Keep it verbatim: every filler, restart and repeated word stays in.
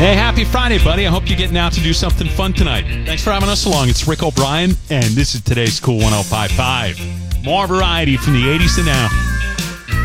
Hey, happy Friday, buddy. I hope you're getting out to do something fun tonight. Thanks for having us along. It's Rick O'Brien, and this is today's Cool one oh five point five. More variety from the eighties to now.